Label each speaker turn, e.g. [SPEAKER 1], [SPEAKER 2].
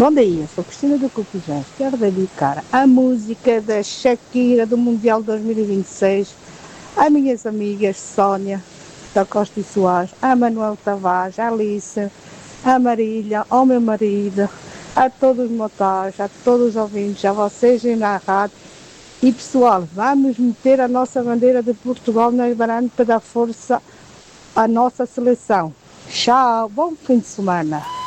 [SPEAKER 1] Bom dia, sou Cristina do Copujães. Quero dedicar a música da Shakira do Mundial 2026 a minhas amigas Sónia da Costa e Soares, a Manuel Tavares, a Alice, a Marília, ao meu marido, a todos os motares, a todos os ouvintes, a vocês e na rádio. E pessoal, vamos meter a nossa bandeira de Portugal nas baranas para dar força à nossa seleção. Tchau, bom fim de semana.